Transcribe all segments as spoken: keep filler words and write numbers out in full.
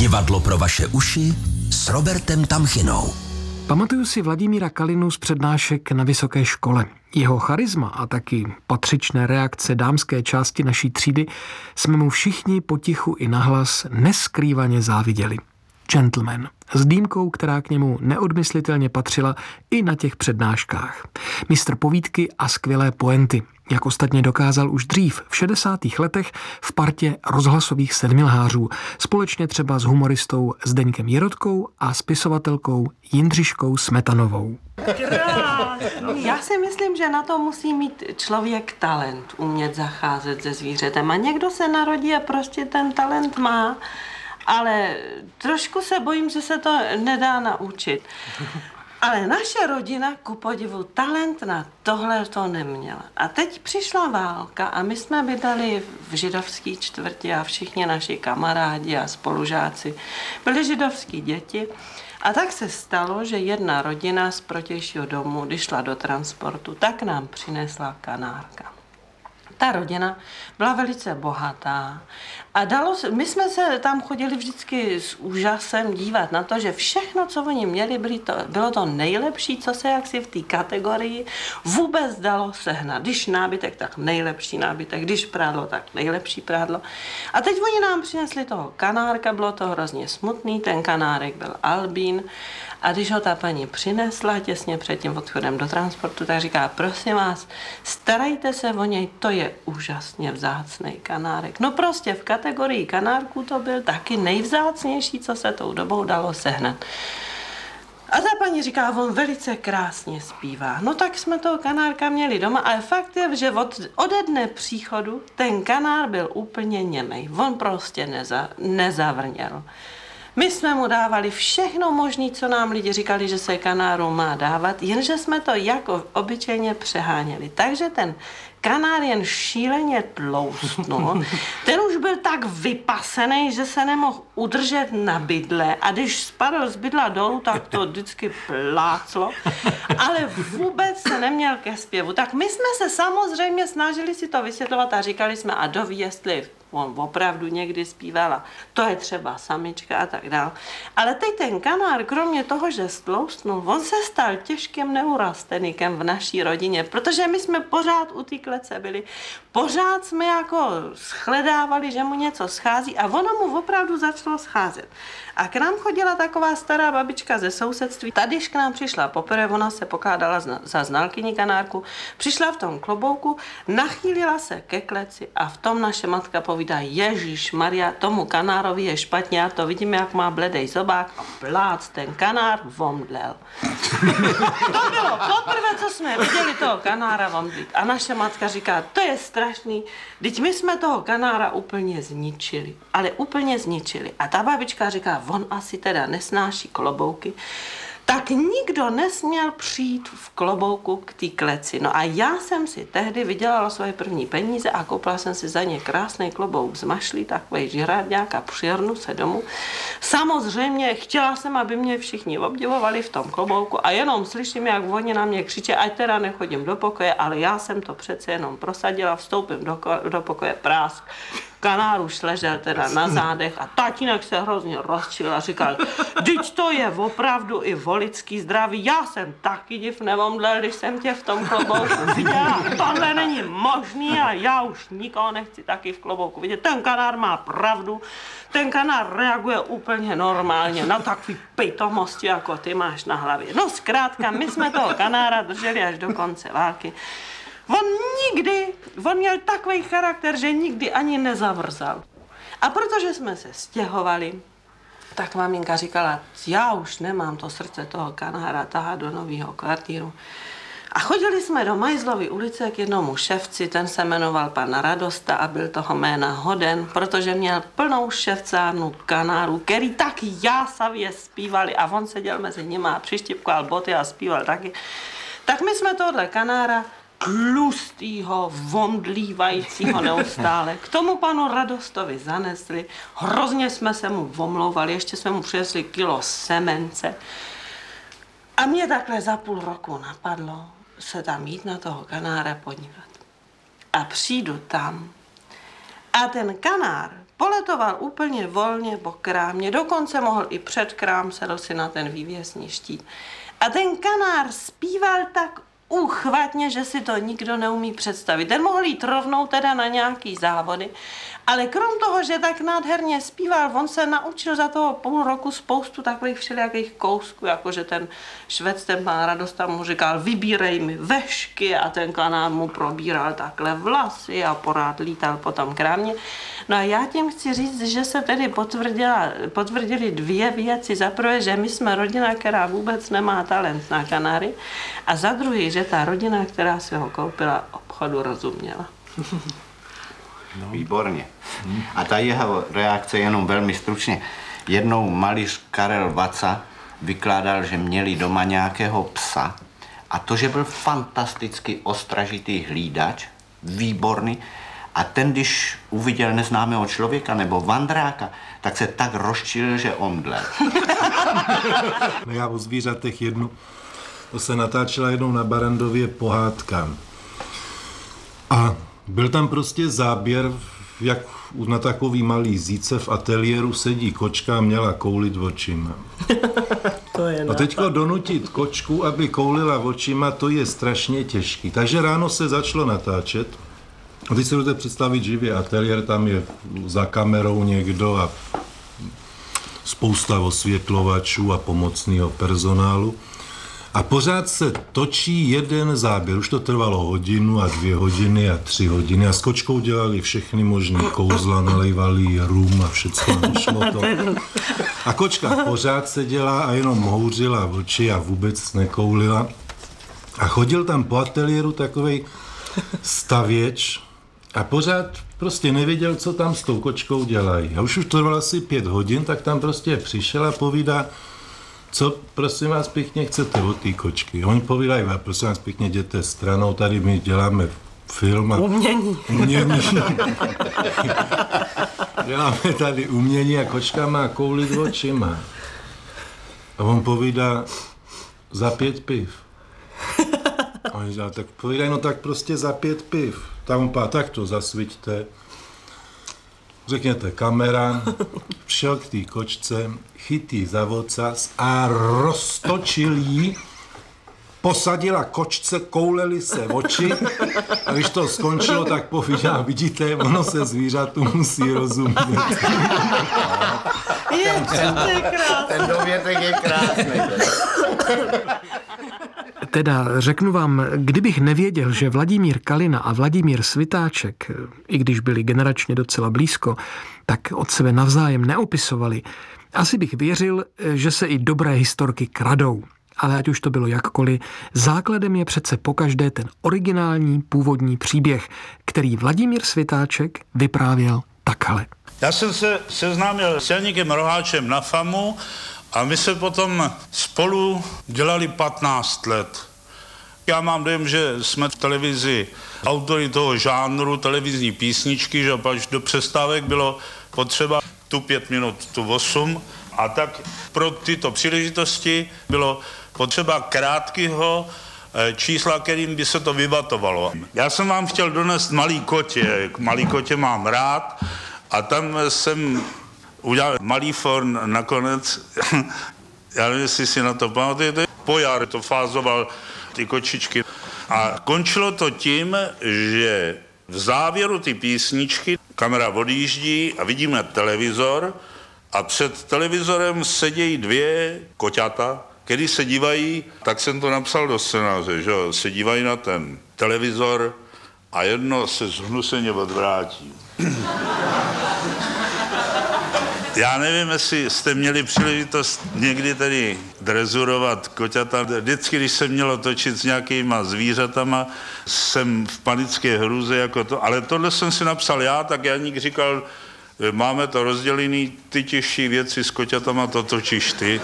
Divadlo pro vaše uši s Robertem Tamchinou. Pamatuju si Vladimíra Kalinu z přednášek na vysoké škole. Jeho charisma a taky patřičné reakce dámské části naší třídy jsme mu všichni potichu i nahlas neskrývaně záviděli. Gentleman, s dýmkou, která k němu neodmyslitelně patřila i na těch přednáškách. Mistr povídky a skvělé poenty, jak ostatně dokázal už dřív v šedesátých letech v partě rozhlasových sedmilhářů, společně třeba s humoristou Zdeňkem Jirotkou a spisovatelkou Jindřiškou Smetanovou. Krásný. Já si myslím, že na to musí mít člověk talent, umět zacházet se zvířetem. A někdo se narodí a prostě ten talent má, ale trošku se bojím, že se to nedá naučit. Ale naše rodina, ku podivu, talent na tohle to neměla. A teď přišla válka a my jsme bydleli v židovské čtvrti a všichni naši kamarádi a spolužáci byli židovský děti. A tak se stalo, že jedna rodina z protějšího domu, když šla do transportu, tak nám přinesla kanárka. Ta rodina byla velice bohatá a dalo se, my jsme se tam chodili vždycky s úžasem dívat na to, že všechno, co oni měli, byli to, bylo to nejlepší, co se jaksi v té kategorii vůbec dalo sehnat. Když nábytek, tak nejlepší nábytek, když prádlo, tak nejlepší prádlo. A teď oni nám přinesli toho kanárka, bylo to hrozně smutný, ten kanárek byl albín. A když ho ta paní přinesla těsně před tím odchodem do transportu, tak říká, prosím vás, starajte se o něj, to je úžasně vzácný kanárek. No prostě v kategorii kanárků to byl taky nejvzácnější, co se tou dobou dalo sehnat. A ta paní říká, on velice krásně zpívá. No tak jsme toho kanárka měli doma, ale fakt je, že od, ode dne příchodu ten kanár byl úplně němej. On prostě neza, nezavrněl. My jsme mu dávali všechno možné, co nám lidi říkali, že se kanáru má dávat, jenže jsme to jako obyčejně přeháněli. Takže ten kanár jen šíleně tloustnul. Ten už byl tak vypasený, že se nemohl udržet na bydle a když spadl z bydla dolů, tak to vždycky pláclo, ale vůbec se neměl ke zpěvu. Tak my jsme se samozřejmě snažili si to vysvětlovat a říkali jsme, a doví, jestli on opravdu někdy zpívala, to je třeba samička a tak dál. Ale teď ten kanár, kromě toho, že stloustnul, on se stal těžkým neurastenikem v naší rodině, protože my jsme pořád u té klece byli, pořád jsme jako shledávali, že mu něco schází a ono mu opravdu začalo scházet. A k nám chodila taková stará babička ze sousedství. Tady, když k nám přišla poprvé, ona se pokládala za znalkyni kanárku, přišla v tom klobouku, nachýlila se ke kleci a v tom naše matka povídá, Ježíš Maria, tomu kanárovi je špatně, já to vidím, jak má bledej zobák a plác, ten kanár vomdlel. To bylo poprvé, co jsme viděli toho kanára vomdlit. A naše matka říká, to je strašný, teď my jsme toho kanára úplně zničili, ale úplně zničili. A ta babička říká, on asi teda nesnáší klobouky, tak nikdo nesměl přijít v klobouku k té kleci. No a já jsem si tehdy vydělala svoje první peníze a koupila jsem si za ně krásný klobouk z mašlí, takovej žrádňák a přijrnu se domů. Samozřejmě chtěla jsem, aby mě všichni obdivovali v tom klobouku a jenom slyším, jak oni na mě křičí, ať teda nechodím do pokoje, ale já jsem to přece jenom prosadila, vstoupím do, do pokoje, prásk. Kanár už ležel teda na zádech a tatínek se hrozně rozčil a říkal, vždyť to je opravdu i volický zdraví, já jsem taky div nevomdlel, když jsem tě v tom klobouku viděla, tohle není možný a já už nikoho nechci taky v klobouku vidět, ten kanár má pravdu, ten kanár reaguje úplně normálně na takový pitomosti, jako ty máš na hlavě. No zkrátka, my jsme toho kanára drželi až do konce války. On nikdy, on měl takový charakter, že nikdy ani nezavrzal. A protože jsme se stěhovali, tak maminka říkala, já už nemám to srdce toho kanára tahat do nového kvartíru. A chodili jsme do Majzlovy ulice k jednomu ševci, ten se jmenoval pan Radosta a byl toho jména hoden, protože měl plnou ševcárnu kanárů, který tak jásavě zpívali a on seděl mezi nimi a přištěpkoval boty a zpíval taky. Tak my jsme tohle kanára tlustýho, vomdlívajícího neustále. K tomu panu Radostovi zanesli, hrozně jsme se mu omlouvali, ještě jsme mu přinesli kilo semence. A mě takhle za půl roku napadlo se tam jít na toho kanára podívat. A přijdu tam a ten kanár poletoval úplně volně po krámě, dokonce mohl i před krám, sedl si na ten vývěsní štít. A ten kanár zpíval tak úchvatně, že si to nikdo neumí představit. Ten mohl jít rovnou teda na nějaký závody, ale krom toho, že tak nádherně zpíval, on se naučil za toho půl roku spoustu takových všelijakých kousků, jakože ten švec, ten pán Radost tam mu říkal, vybírej mi vešky a ten kanár mu probíral takhle vlasy a porád lítal po tom krámě. No a já tím chci říct, že se tedy potvrdila, potvrdily dvě věci. Za prvé, že my jsme rodina, která vůbec nemá talent na kanáry, a za druhý, že ta rodina, která si ho koupila, obchodu rozuměla. No. Výborně. A ta jeho reakce jenom velmi stručně. Jednou malíř Karel Vaca vykládal, že měli doma nějakého psa a to, že byl fantasticky ostražitý hlídač, výborný, a ten, když uviděl neznámého člověka nebo vandráka, tak se tak rozčilil, že omdlel. No já o zvířatech jednu, to se natáčela jednou na Barandově pohádka. A byl tam prostě záběr, jak na takový malý zíce v ateliéru sedí kočka a měla koulit očima. To je a teďko donutit kočku, aby koulila očima, to je strašně těžký. Takže ráno se začalo natáčet. A teď se budete představit živě ateliér, tam je za kamerou někdo a spousta osvětlovačů a pomocného personálu. A pořád se točí jeden záběr. Už to trvalo hodinu a dvě hodiny a tři hodiny. A s kočkou dělali všechny možný kouzla, nalejvali rum a všechno šlo to. A kočka pořád seděla a jenom houřila oči a vůbec nekoulila. A chodil tam po ateliéru takovej stavěč a pořád prostě nevěděl, co tam s tou kočkou dělají. A už už to trvalo asi pět hodin, tak tam prostě přišel a povídá, co, prosím vás pěkně, chcete od té kočky? Oni povídají, prosím vás pěkně, jděte stranou, tady my děláme film a... Umění. Umění. Děláme tady umění a kočka má koulit očima. A on povídá, za pět piv. A oni říkají, tak povídají, no tak prostě za pět piv. Tam on pá, tak to zasviťte. Řekněte kamera, šel k té kočce, chytí za vocas a roztočil jí, posadila kočce, kouleli se oči a když to skončilo, tak povídá, vidíte, ono se zvířatu musí rozumět. Je, to je krásný. Ten dovětek je krásný. Teda řeknu vám, kdybych nevěděl, že Vladimír Kalina a Vladimír Svitáček, i když byli generačně docela blízko, tak od sebe navzájem neopisovali, asi bych věřil, že se i dobré historky kradou. Ale ať už to bylo jakkoliv, základem je přece pokaždé ten originální původní příběh, který Vladimír Svitáček vyprávěl takhle. Já jsem se seznámil s Janíkem Roháčem na FAMu a my se potom spolu dělali patnáct let. Já mám dojem, že jsme v televizi autory toho žánru, televizní písničky, že až do přestávek bylo potřeba tu pět minut, tu osm, a tak pro tyto příležitosti bylo potřeba krátkého čísla, kterým by se to vybatovalo. Já jsem vám chtěl donést Malý kotě, Malý kotě mám rád a tam jsem udělal malý forn nakonec, já nevím, jestli si na to pamatujete, Pojar to fázoval ty kočičky a končilo to tím, že v závěru ty písničky kamera odjíždí a vidíme televizor a před televizorem sedějí dvě koťata, který se dívají, tak jsem to napsal do scénáře, že jo, se dívají na ten televizor a jedno se zhnuseně odvrátí. Já nevím, jestli jste měli příležitost někdy tady drezurovat koťata. Vždycky, když se mělo točit s nějakýma zvířatama, jsem v panické hrůze jako to. Ale tohle jsem si napsal já, tak Janík říkal, máme to rozdělený, ty těžší věci s koťatama, to točíš ty.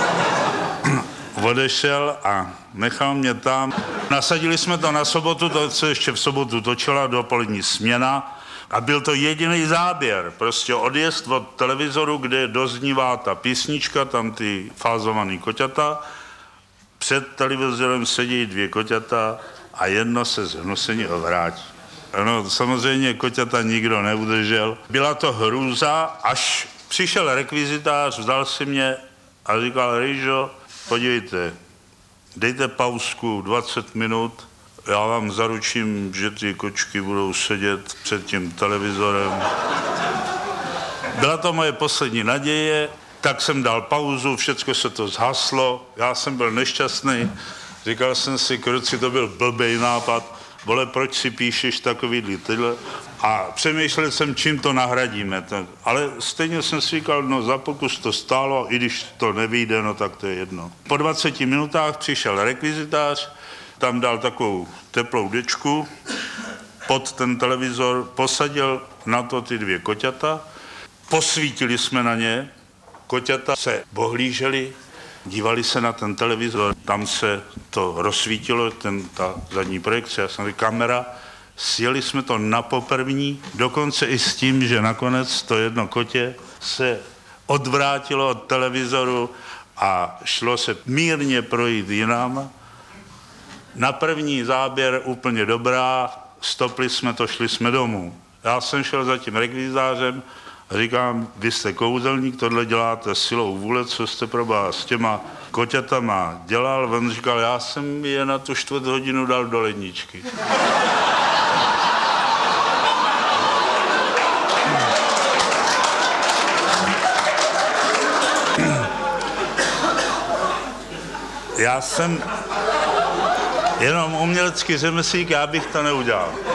Odešel a nechal mě tam. Nasadili jsme to na sobotu, to se ještě v sobotu točila dopolední směna. A byl to jediný záběr, prostě odjezd od televizoru, kde doznívá ta písnička, tam ty fázovaný koťata. Před televizorem sedí dvě koťata a jedno se zhnuseně obrátí. No, samozřejmě koťata nikdo neudržel. Byla to hrůza, až přišel rekvizitář, vzal si mě a říkal, Rejžo, podívejte, dejte pauzku dvacet minut, já vám zaručím, že ty kočky budou sedět před tím televizorem. Byla to moje poslední naděje, tak jsem dal pauzu, všecko se to zhaslo, já jsem byl nešťastný, říkal jsem si, kruci, to byl blbej nápad, vole, proč si píšeš takovýhle tyhle? A přemýšlel jsem, čím to nahradíme. Tak, ale stejně jsem si říkal, no za pokus to stálo, i když to nevyjde, no tak to je jedno. Po dvaceti minutách přišel rekvizitář, tam dal takovou teplou dečku pod ten televizor, posadil na to ty dvě koťata, posvítili jsme na ně, koťata se bohlíželi, dívali se na ten televizor, tam se to rozsvítilo, ten, ta zadní projekce, já jsem říkal, kamera, sjeli jsme to na poprvní, dokonce i s tím, že nakonec to jedno kotě se odvrátilo od televizoru a šlo se mírně projít jinam. Na první záběr úplně dobrá, stopli jsme to, šli jsme domů. Já jsem šel za tím rekvizářem a říkám, vy jste kouzelník, tohle děláte silou vůle, co jste probá s těma koťatama dělal. On říkal, já jsem je na tu čtvrt hodinu dal do ledničky. Já jsem jenom umělecký řemeslník, já bych to neudělal.